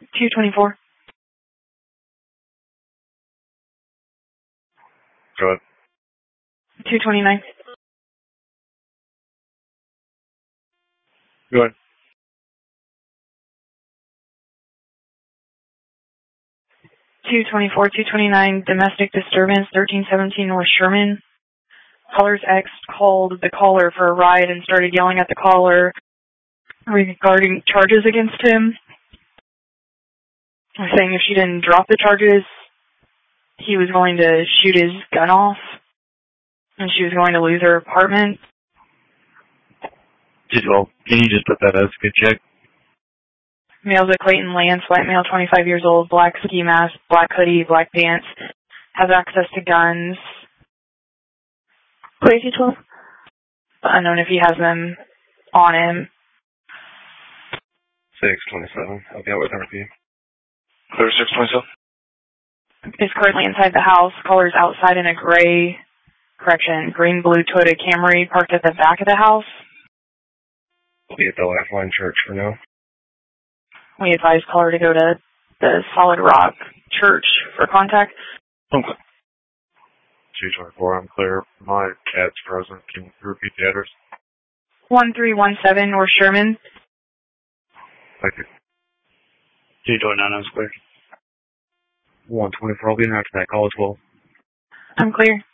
224. Go ahead. 229. Go ahead. 224, 229, domestic disturbance, 1317 North Sherman. Caller's ex called the caller for a ride and started yelling at the caller regarding charges against him. Saying if she didn't drop the charges, he was going to shoot his gun off and she was going to lose her apartment. 212, can you just put that as a good check? Male's a Clayton Lance, white male, 25 years old, black ski mask, black hoodie, black pants, has access to guns. Clear 212. Unknown if he has them on him. 627, I'll be out with her for you. Clear 627. Is currently inside the house. Caller's outside in a green-blue Toyota Camry parked at the back of the house. I'll be at the Lifeline Church for now. We advise caller to go to the Solid Rock Church for contact. Okay. 224, I'm clear. My cat's frozen. Can you repeat the address? 1317 North Sherman. Thank you. 229, I'm clear. 124, I'll be in after that call as well. I'm clear.